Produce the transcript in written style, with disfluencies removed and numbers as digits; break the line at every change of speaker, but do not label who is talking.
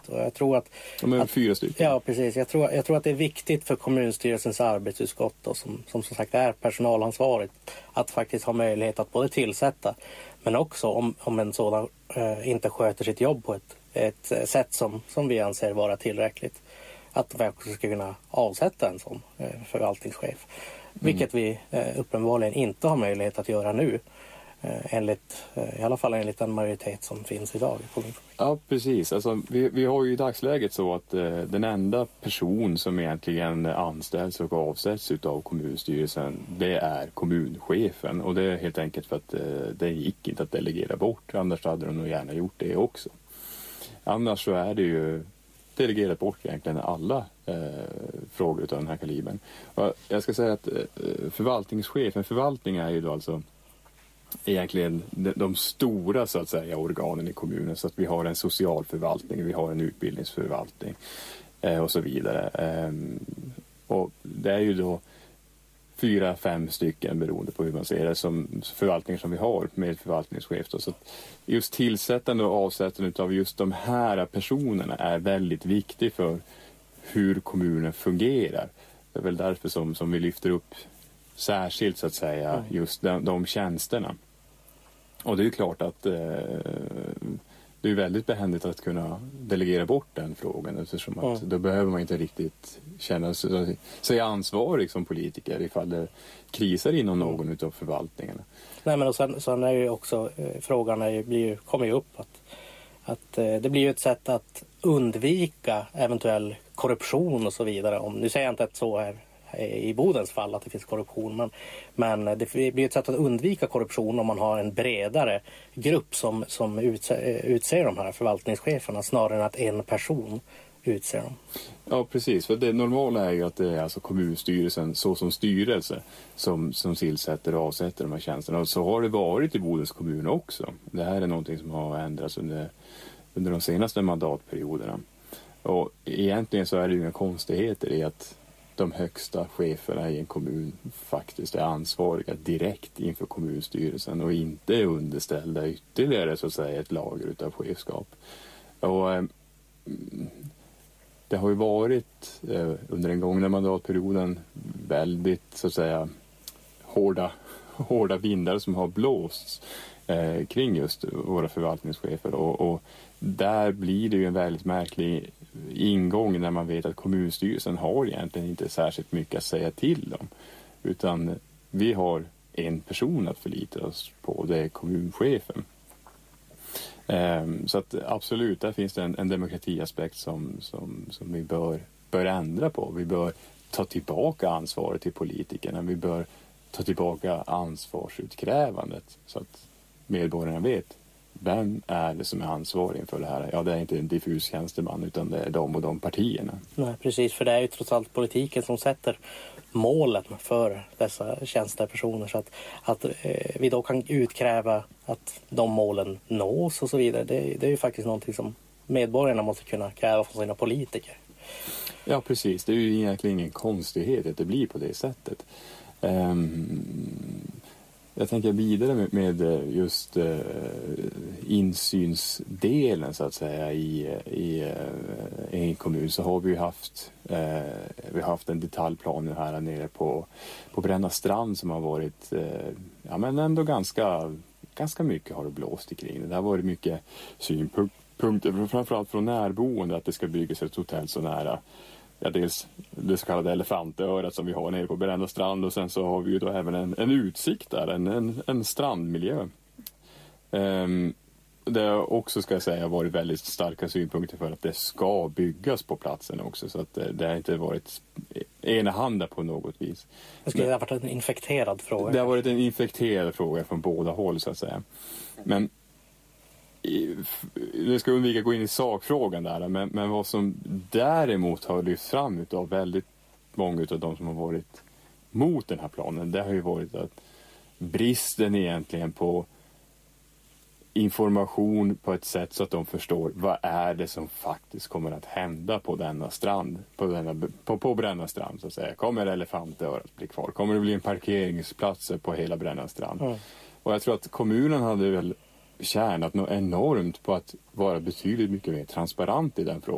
Och jag tror att...
De är 4 stycken.
Ja, precis. Jag tror att det är viktigt för kommunstyrelsens arbetsutskott då, som sagt är personalansvarigt, att faktiskt ha möjlighet att både tillsätta, men också om en sådan inte sköter sitt jobb på ett sätt som vi anser vara tillräckligt, att vi också ska kunna avsätta en sån förvaltningschef. Vilket vi uppenbarligen inte har möjlighet att göra nu. I alla fall enligt den majoritet som finns idag i kommunfullmäktige.
Ja, precis. Alltså, vi har ju i dagsläget så att den enda person som egentligen anställs och avsätts av kommunstyrelsen, det är kommunchefen. Och det är helt enkelt för att det gick inte att delegera bort. Annars hade de nog gärna gjort det också. Annars så är det ju delegerat bort egentligen alla frågor av den här kalibern. Och jag ska säga att förvaltning är ju då alltså egentligen de stora så att säga organen i kommunen, så att vi har en socialförvaltning, vi har en utbildningsförvaltning och så vidare. Och det är ju då 4-5 stycken beroende på hur man ser det som förvaltningar som vi har med förvaltningschef. Så att just tillsättande och avsättande av just de här personerna är väldigt viktigt för hur kommunen fungerar. Det är väl därför som vi lyfter upp särskilt så att säga just de tjänsterna. Och det är ju klart att det är väldigt behändigt att kunna delegera bort den frågan, eftersom att då behöver man inte riktigt känna sig ansvarig som politiker ifall det krisar inom någon av förvaltningarna.
Nej, men och sen är ju också frågan kommer ju upp att det blir ju ett sätt att undvika eventuell korruption och så vidare. Nu säger jag inte att så är i Bodens fall att det finns korruption, men det blir ett sätt att undvika korruption om man har en bredare grupp som utser de här förvaltningscheferna snarare än att en person utser dem.
Ja, precis. För det normala är ju att det är alltså kommunstyrelsen så som styrelse som tillsätter och avsätter de här tjänsterna. Och så har det varit i Bodens kommun också. Det här är någonting som har ändrats under de senaste mandatperioderna. Och egentligen så är det ju inga konstigheter i att de högsta cheferna i en kommun faktiskt är ansvariga direkt inför kommunstyrelsen och inte är underställda ytterligare så att säga ett lager utav chefskap. Och det har ju varit under den gångna mandatperioden väldigt så att säga hårda vindar som har blåst kring just våra förvaltningschefer och där blir det ju en väldigt märklig ingång när man vet att kommunstyrelsen har egentligen inte särskilt mycket att säga till om, utan vi har en person att förlita oss på, det är kommunchefen. Så att absolut, där finns det en demokratiaspekt som vi bör ändra på. Vi bör ta tillbaka ansvaret till politikerna, vi bör ta tillbaka ansvarsutkrävandet så att medborgarna vet vem är det som är ansvarig för det här. Ja, det är inte en diffus tjänsteman utan det är de och de partierna.
Nej, precis, för det är ju trots allt politiken som sätter målen för dessa tjänstepersoner, så att vi då kan utkräva att de målen nås och så vidare. Det är ju faktiskt någonting som medborgarna måste kunna kräva från sina politiker.
Ja, precis. Det är ju egentligen ingen konstighet att det blir på det sättet. Jag tänker vidare med just insynsdelen så att säga i en kommun, så har vi haft en detaljplan här nere på Bränna strand som har varit men ändå ganska mycket har det blåst kring. Det har varit mycket synpunkter framförallt från närboende att det ska byggas ett hotell så nära. Ja, dels det så kallade elefantörat som vi har nere på Bränna strand, och sen så har vi ju då även en utsikt där, en strandmiljö. Det har också, ska jag säga, varit väldigt starka synpunkter för att det ska byggas på platsen också, så att det har inte varit enahanda på något vis.
Det skulle ha varit en infekterad fråga.
Det har varit en infekterad fråga från båda håll så att säga. Men det ska undvika att gå in i sakfrågan där, men vad som däremot har lyfts fram av väldigt många av de som har varit mot den här planen, det har ju varit att bristen egentligen på information på ett sätt så att de förstår vad är det som faktiskt kommer att hända på denna strand, på Bränna strand så att säga. Kommer elefantörat bli kvar? Kommer det bli en parkeringsplats på hela Bränna strand? Och jag tror att kommunen hade väl tjänat något enormt på att vara betydligt mycket mer transparent i den frågan.